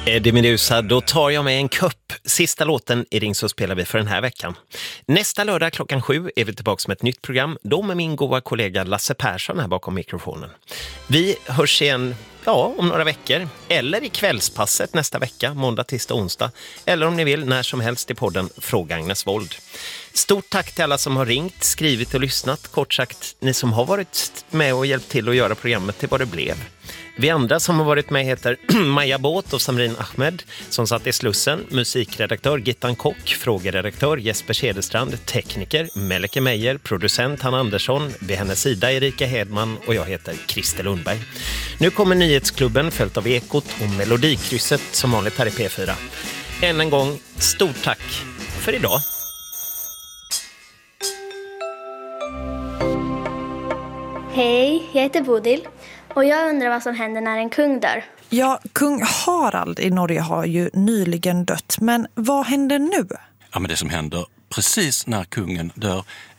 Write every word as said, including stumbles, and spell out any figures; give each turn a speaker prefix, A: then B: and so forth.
A: Eddie Meduza, då tar jag med en kupp. Sista låten i Ring så spelar vi för den här veckan. Nästa lördag klockan sju är vi tillbaka med ett nytt program. Då med min goda kollega Lasse Persson här bakom mikrofonen. Vi hörs igen ja, om några veckor. Eller i kvällspasset nästa vecka, måndag, tisdag, onsdag. Eller om ni vill, när som helst i podden Fråga Agnes Wold. Stort tack till alla som har ringt, skrivit och lyssnat. Kort sagt, ni som har varit med och hjälpt till att göra programmet till vad det blev. Vi andra som har varit med heter Maja Båt och Samrin Ahmed som satt i Slussen, musikredaktör Gittan Kock, frågeredaktör Jesper Cederstrand, tekniker Melke Meijer, producent Hanna Andersson, vid hennes sida Erika Hedman och jag heter Christer Lundberg. Nu kommer Nyhetsklubben följt av Ekot och Melodikrysset som vanligt här i P fyra. Än en gång, stort tack för idag.
B: Hej, jag heter Bodil och jag undrar vad som händer när en kung dör.
C: Ja, kung Harald i Norge har ju nyligen dött, men vad händer nu?
D: Ja, men det som händer precis när kungen dör